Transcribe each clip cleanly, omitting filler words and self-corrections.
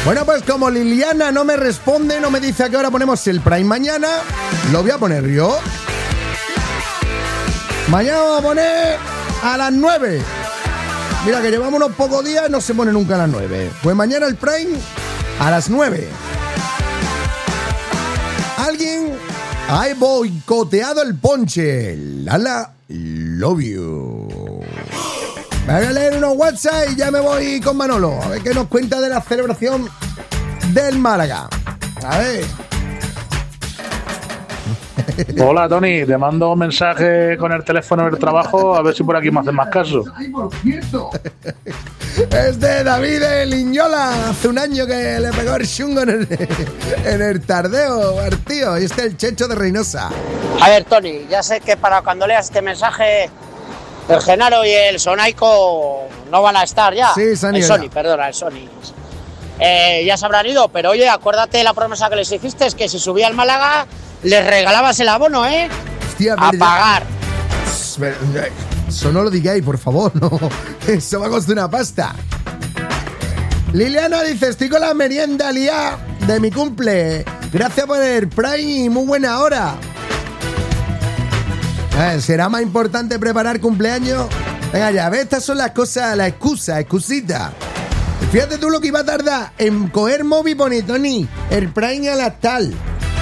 Bueno, pues como Liliana no me responde, no me dice a qué hora ponemos el Prime mañana, lo voy a poner yo. Mañana vamos a poner a las 9. Mira que llevamos unos pocos días y no se pone nunca a las 9. Pues mañana el Prime a las 9. Alguien ha boicoteado el ponche. Lala, love you. Me voy a leer unos WhatsApp y ya me voy con Manolo. A ver qué nos cuenta de la celebración del Málaga. A ver. Hola Tony, te mando un mensaje con el teléfono del trabajo a ver si por aquí me hacen más caso. Es de David de Liñola. Hace un año que le pegó el chungo en el tardeo al tío. Y este es el Checho de Reynosa. A ver Tony, ya sé que para cuando leas este mensaje el Genaro y el Sonaico no van a estar ya. Sí, el Sony. Ya se habrán ido, pero oye, acuérdate de la promesa que les hiciste, es que si subía al Málaga les regalabas el abono, ¿eh? Hostia, a pagar. Eso no lo digáis, por favor, no. Eso va a costar una pasta. Liliana dice, estoy con la merienda liá de mi cumple. Gracias por el Prime y muy buena hora. ¿Será más importante preparar cumpleaños? Venga ya, ve, estas son las cosas, la excusita. Fíjate tú lo que iba a tardar en coger móvil bonito, ni el Prime a las tal.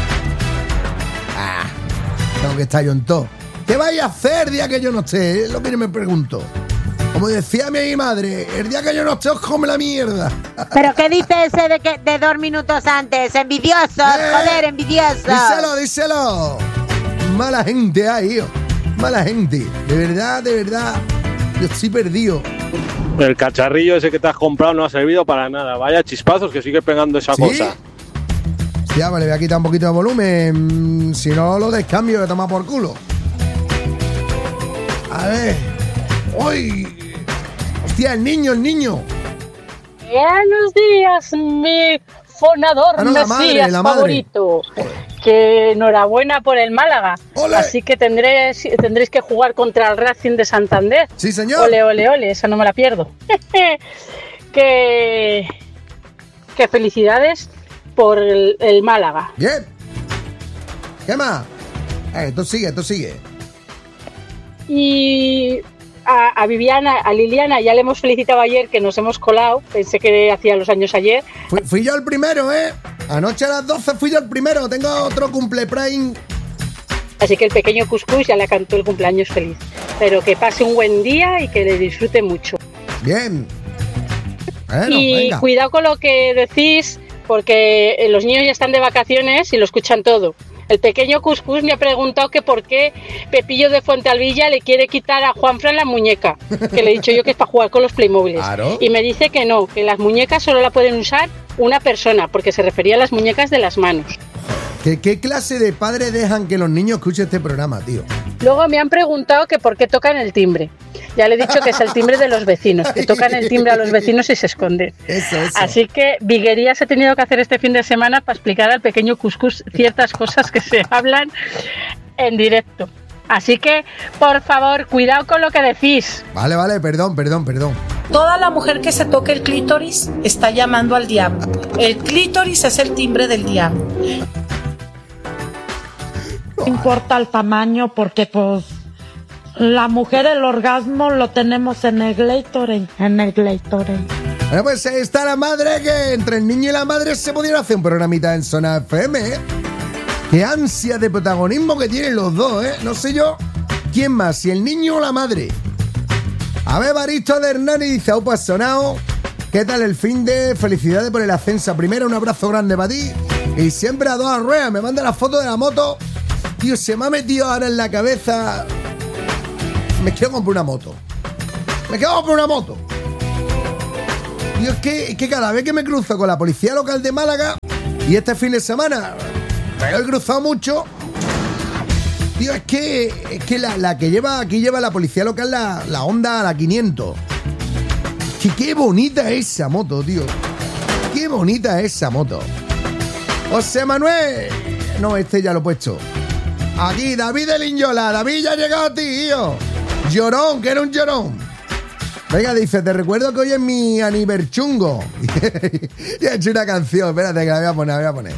Tengo que estar yo en todo. ¿Qué vais a hacer el día que yo no esté? Es lo que yo me pregunto. Como decía mi madre, el día que yo no esté os come la mierda. ¿Pero qué dice ese de 2 minutos antes? Envidiosos, joder, envidiosos. Díselo. Mala gente ahí, hijo. Mala gente. De verdad, yo estoy perdido. El cacharrillo ese que te has comprado no ha servido para nada. Vaya chispazos que sigue pegando esa cosa. Ya, vale, voy a quitar un poquito de volumen. Si no, lo descambio de tomar por culo. A ver. ¡Uy! ¡Hostia, el niño! Buenos días, mi fonador Mesías favorito. Que enhorabuena por el Málaga. ¡Ole! Así que tendréis que jugar contra el Racing de Santander. Sí, señor. Ole, esa no me la pierdo. que felicidades por el Málaga. Bien. ¿Qué más? Esto sigue. Y a Viviana, a Liliana ya le hemos felicitado ayer, que nos hemos colado. Pensé que hacía los años ayer. Fui yo el primero, Anoche a las 12 fui yo el primero. Tengo otro cumple Prime. Así que el pequeño Cuscús ya le cantó el cumpleaños feliz. Pero que pase un buen día y que le disfrute mucho. Bien. Bueno, y venga. Cuidado con lo que decís, porque los niños ya están de vacaciones y lo escuchan todo. El pequeño Cuscús me ha preguntado que por qué Pepillo de Fuentealbilla le quiere quitar a Juanfran la muñeca, que le he dicho yo que es para jugar con los Playmobiles. Claro. Y me dice que no, que las muñecas solo la pueden usar una persona, porque se refería a las muñecas de las manos. ¿Qué clase de padres dejan que los niños escuchen este programa, tío? Luego me han preguntado que por qué tocan el timbre. Ya le he dicho que es el timbre de los vecinos, que tocan el timbre a los vecinos y se esconden. Eso. Así que viguerías he tenido que hacer este fin de semana para explicar al pequeño Cuscús ciertas cosas que se hablan en directo. Así que, por favor, cuidado con lo que decís. Vale, perdón. Toda la mujer que se toque el clítoris está llamando al diablo. El clítoris es el timbre del diablo. No importa el tamaño porque pues la mujer el orgasmo lo tenemos en el Gatorade. Bueno, pues ahí está la madre, que entre el niño y la madre se pudiera hacer un programita en Zona FM, Qué ansia de protagonismo que tienen los dos, No sé yo quién más, si el niño o la madre. A ver, Baristo de Hernani dice, aupa sonado. ¿Qué tal el fin de? Felicidades por el ascenso. Primero, un abrazo grande para ti. Y siempre a todas ruedas. Me manda la foto de la moto. Tío, se me ha metido ahora en la cabeza. Me quiero comprar una moto. Tío, es que cada vez que me cruzo con la policía local de Málaga, y este fin de semana me he cruzado mucho. Tío, es que la que lleva aquí lleva la policía local, la Honda, la 500. Es que qué bonita es esa moto, tío. Qué bonita es esa moto. José Manuel. No, este ya lo he puesto. Aquí, David de Liñola. David ya ha llegado, tío. Llorón, que era un llorón. Venga, dice, te recuerdo que hoy es mi aniverchungo. Y he hecho una canción, espérate que la voy a poner.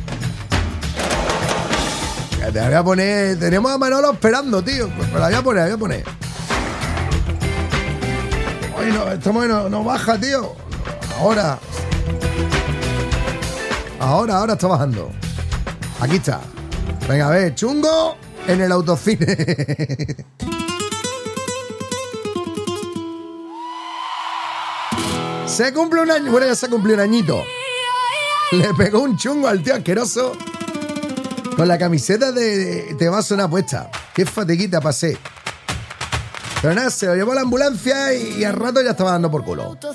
Te la voy a poner. Tenemos a Manolo esperando, tío. Pues la voy a poner. Ay, no, esto no baja, tío. Ahora está bajando. Aquí está. Venga, a ver, chungo en el autocine. Se cumple un año. Bueno, ya se cumplió un añito. Le pegó un chungo al tío asqueroso con la camiseta de Te va a sonar puesta. Qué fatiguita pasé. Pero nada, se lo llevó a la ambulancia y al rato ya estaba dando por culo.